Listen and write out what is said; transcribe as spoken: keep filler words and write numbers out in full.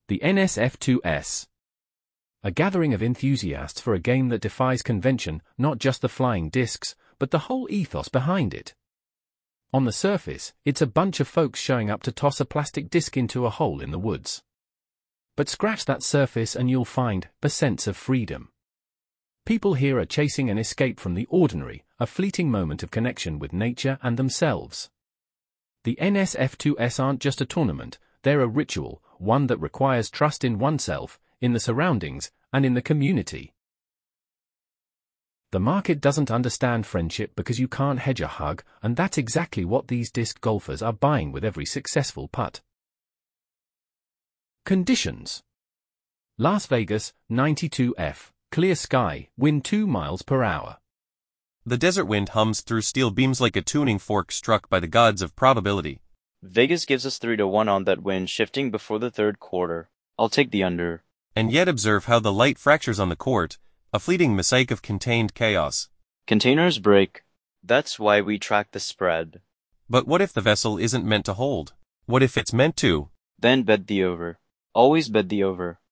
The N S F two S. A gathering of enthusiasts for a game that defies convention, not just the flying discs, but the whole ethos behind it. On the surface, it's a bunch of folks showing up to toss a plastic disc into a hole in the woods. But scratch that surface and you'll find a sense of freedom. People here are chasing an escape from the ordinary, a fleeting moment of connection with nature and themselves. The N S F two S aren't just a tournament, they're a ritual, one that requires trust in oneself, in the surroundings, and in the community. The market doesn't understand friendship because you can't hedge a hug, and that's exactly what these disc golfers are buying with every successful putt. Conditions. Las Vegas, ninety-two F, clear sky, wind two miles per hour. The desert wind hums through steel beams like a tuning fork struck by the gods of probability. Vegas gives us three to one on that wind shifting before the third quarter. I'll take the under. And yet observe how the light fractures on the court, a fleeting mosaic of contained chaos. Containers break. That's why we track the spread. But what if the vessel isn't meant to hold? What if it's meant to? Then bet the over. Always bet the over.